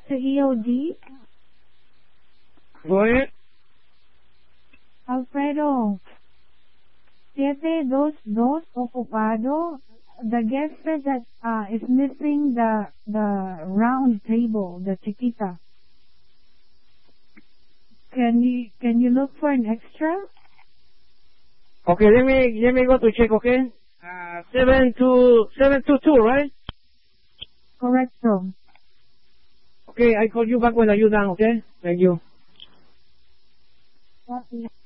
to EOD? Go ahead. Alfredo, 722 ocupado. The guest said that is missing the round table, the chiquita. Can you look for an extra? Okay, let me go to check, okay? 722, right? Correcto. Okay, I call you back when you're done, okay? Thank you. Okay.